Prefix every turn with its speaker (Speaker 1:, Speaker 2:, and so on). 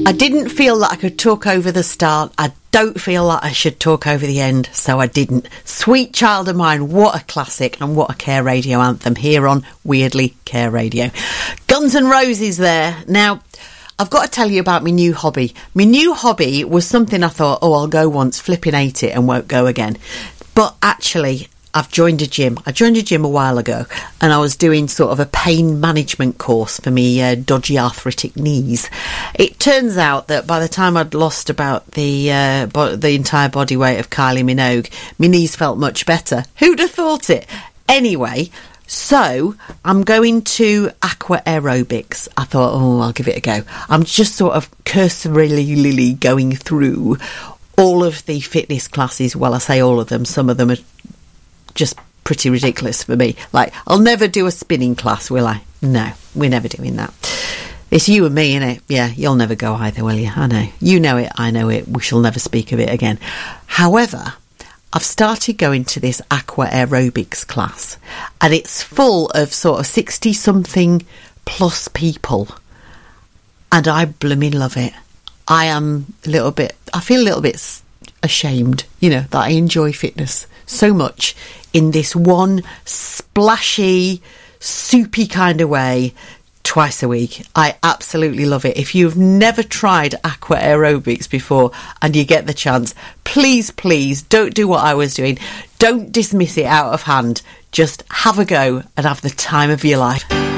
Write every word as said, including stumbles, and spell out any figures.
Speaker 1: I didn't feel that I could talk over the start. I don't feel like I should talk over the end, so I didn't. Sweet Child of Mine, what a classic and what a Care Radio anthem here on Weirdly Care Radio. Guns N' Roses there. Now, I've got to tell you about my new hobby. My new hobby was something I thought, oh, I'll go once, flipping ate it and won't go again. But actually, I've joined a gym. I joined a gym a while ago and I was doing sort of a pain management course for me uh, dodgy arthritic knees. It turns out that by the time I'd lost about the uh, bo- the entire body weight of Kylie Minogue, my knees felt much better. Who'd have thought it? Anyway, so I'm going to aqua aerobics. I thought, oh, I'll give it a go. I'm just sort of cursorily going through all of the fitness classes. Well, I say all of them. Some of them are just pretty ridiculous for me. Like, I'll never do a spinning class, will I? No, we're never doing that. It's you and me, innit? Yeah, you'll never go either, will you? I know. You know it, I know it. We shall never speak of it again. However, I've started going to this aqua aerobics class and it's full of sort of sixty-something plus people. And I blooming love it. I am a little bit, I feel a little bit ashamed, you know, that I enjoy fitness so much in this one splashy, soupy kind of way twice a week. I absolutely love it. If you've never tried aqua aerobics before and you get the chance, please, please don't do what I was doing. Don't dismiss it out of hand. Just have a go and have the time of your life.